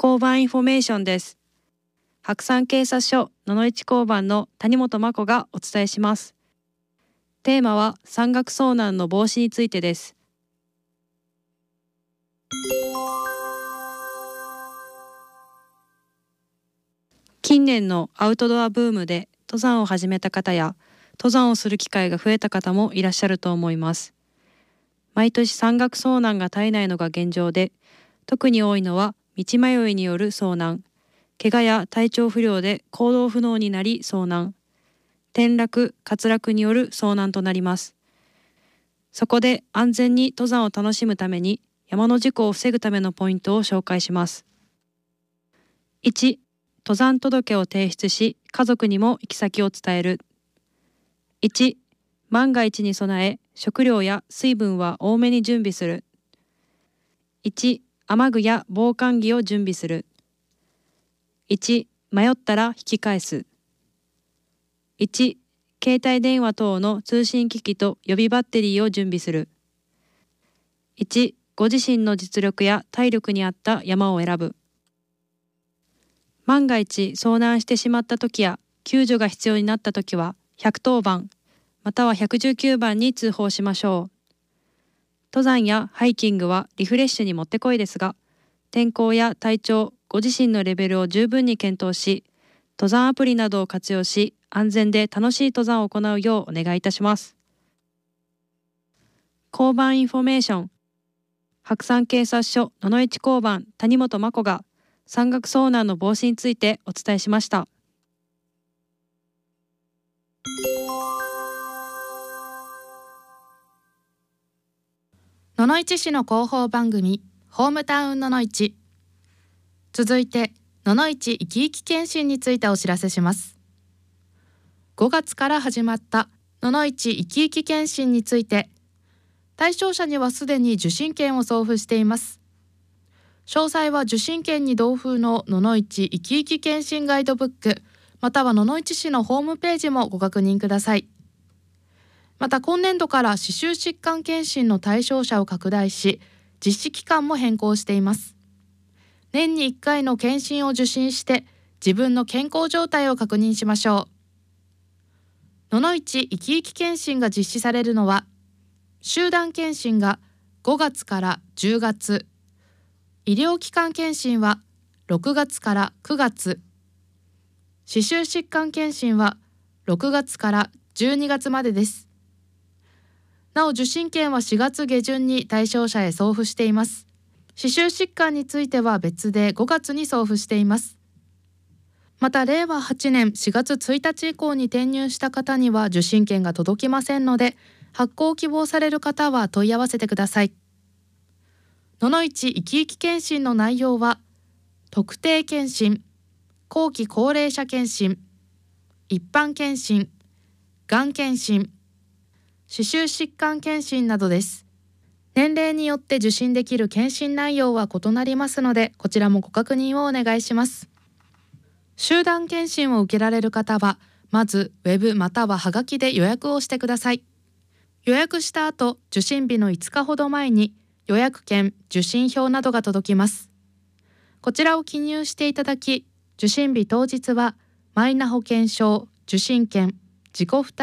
交番インフォメーションです。白山警察署野々市交番の谷本真子がお伝えします。テーマは山岳遭難の防止についてです。近年のアウトドアブームで登山を始めた方や登山をする機会が増えた方もいらっしゃると思います。毎年山岳遭難が絶えないのが現状で、特に多いのは道迷いによる遭難、怪我や体調不良で行動不能になり遭難、転落・滑落による遭難となります。そこで安全に登山を楽しむために山の事故を防ぐためのポイントを紹介します。1、登山届を提出し、家族にも行き先を伝える。1、万が一に備え、食料や水分は多めに準備する。1、雨具や防寒着を準備する。1、迷ったら引き返す。1、携帯電話等の通信機器と予備バッテリーを準備する。1、ご自身の実力や体力に合った山を選ぶ。万が一遭難してしまった時や救助が必要になった時は110番または119番に通報しましょう。登山やハイキングはリフレッシュにもってこいですが、天候や体調、ご自身のレベルを十分に検討し、登山アプリなどを活用し、安全で楽しい登山を行うようお願いいたします。交番インフォメーション。白山警察署野々市交番谷本真子が山岳遭難の防止についてお伝えしました。 野々市市の広報番組ホームタウン野々市。続いて野々市いきいき検診についてお知らせします。5月から始まった野々市いきいき検診について、対象者にはすでに受診券を送付しています。詳細は受診券に同封の野々市いきいき検診ガイドブックまたは野々市市のホームページもご確認ください。また今年度から歯周疾患検診の対象者を拡大し、実施期間も変更しています。年に1回の検診を受診して自分の健康状態を確認しましょう。野々市いきいき検診が実施されるのは、集団検診が5月から10月、医療機関検診は6月から9月、歯周疾患検診は6月から12月までです。なお受診券は4月下旬に対象者へ送付しています。歯周疾患については別で5月に送付しています。また令和8年4月1日以降に転入した方には受診券が届きませんので、発行を希望される方は問い合わせてください。野々市いきいき検診の内容は、特定検診、後期高齢者検診、一般検診、がん検診、歯周疾患検診などです。年齢によって受診できる検診内容は異なりますので、こちらもご確認をお願いします。集団検診を受けられる方は、まずウェブまたははがきで予約をしてください。予約した後、受診日の5日ほど前に予約券、受診票などが届きます。こちらを記入していただき、受診日当日はマイナ保険証、受診券、自己負担